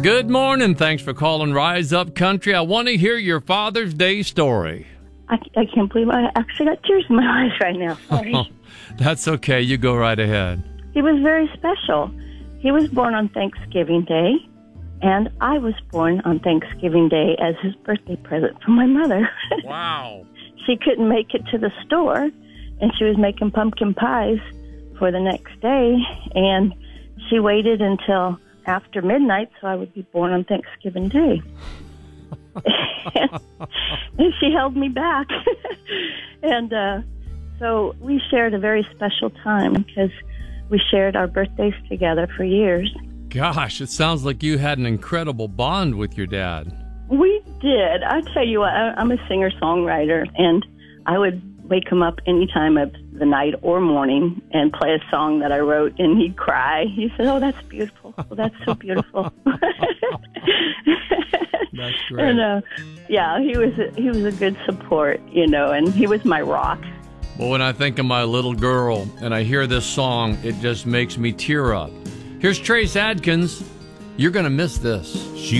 Good morning. Thanks for calling Rise Up Country. I want to hear your Father's Day story. I can't believe I actually got tears in my eyes right now. Sorry. That's okay. You go right ahead. He was very special. He was born on Thanksgiving Day, and I was born on Thanksgiving Day as his birthday present from my mother. Wow. She couldn't make it to the store, and she was making pumpkin pies for the next day, and she waited until after midnight so I would be born on Thanksgiving Day. And she held me back. And so we shared a very special time because we shared our birthdays together for years. Gosh, it sounds like you had an incredible bond with your dad. We did. I tell you what, I'm a singer-songwriter, and I would wake him up any time of the night or morning and play a song that I wrote, and he'd cry. He said, "Oh, that's beautiful. Oh, that's so beautiful." That's great. And yeah, he was a good support, and he was my rock. Well, when I think of my little girl and I hear this song, it just makes me tear up. Here's Trace Adkins. You're going to miss this. She